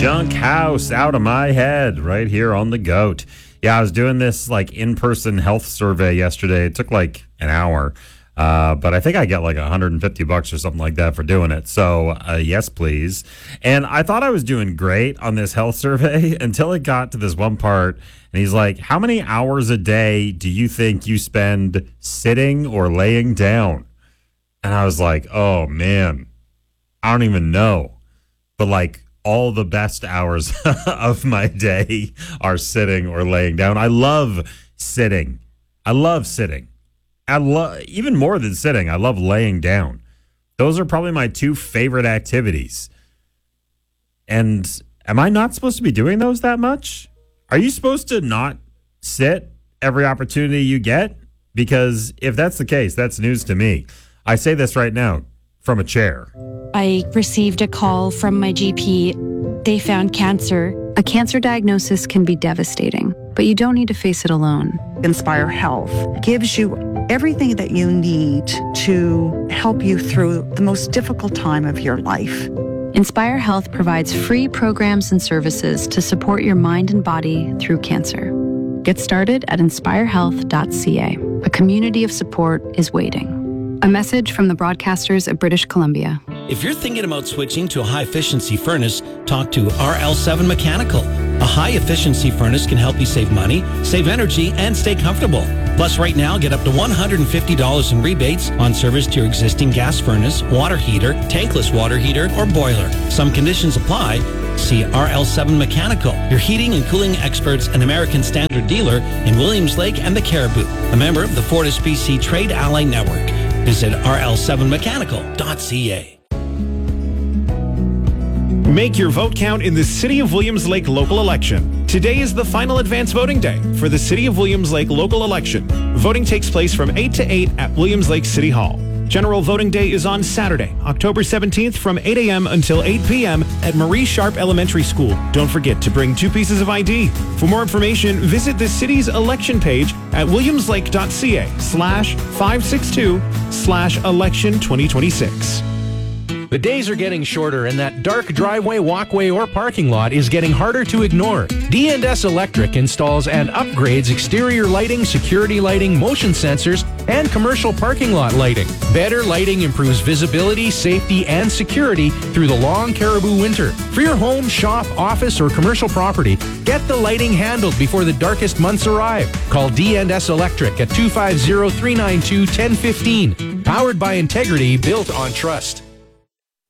Junk House, Out of My Head, right here on the GOAT. Yeah, I was doing this like in-person health survey yesterday. It took like an hour, but I think I get like $150 or something like that for doing it. So yes, please. And I thought I was doing great on this health survey until it got to this one part. And he's like, how many hours a day do you think you spend sitting or laying down? And I was like, oh man, I don't even know. But like, all the best hours of my day are sitting or laying down. I love sitting. Even more than sitting, I love laying down. Those are probably my two favorite activities. And am I not supposed to be doing those that much? Are you supposed to not sit every opportunity you get? Because if that's the case, that's news to me. I say this right now from a chair. I received a call from my GP. They found cancer. A cancer diagnosis can be devastating, but you don't need to face it alone. Inspire Health gives you everything that you need to help you through the most difficult time of your life. Inspire Health provides free programs and services to support your mind and body through cancer. Get started at inspirehealth.ca. A community of support is waiting. A message from the broadcasters of British Columbia. If you're thinking about switching to a high-efficiency furnace, talk to RL7 Mechanical. A high-efficiency furnace can help you save money, save energy, and stay comfortable. Plus, right now, get up to $150 in rebates on service to your existing gas furnace, water heater, tankless water heater, or boiler. Some conditions apply. See RL7 Mechanical, your heating and cooling experts and American Standard dealer in Williams Lake and the Caribou. A member of the Fortis BC Trade Ally Network. Visit rl7mechanical.ca. Make your vote count in the City of Williams Lake local election. Today is the final advance voting day for the City of Williams Lake local election. Voting takes place from 8 to 8 at Williams Lake City Hall. General voting day is on Saturday, October 17th from 8 a.m. until 8 p.m. at Marie Sharp Elementary School. Don't forget to bring 2 pieces of ID. For more information, visit the city's election page at williamslake.ca/562/election2026. The days are getting shorter and that dark driveway, walkway, or parking lot is getting harder to ignore. D&S Electric installs and upgrades exterior lighting, security lighting, motion sensors, and commercial parking lot lighting. Better lighting improves visibility, safety, and security through the long Caribou winter. For your home, shop, office, or commercial property, get the lighting handled before the darkest months arrive. Call D&S Electric at 250-392-1015. Powered by integrity, built on trust.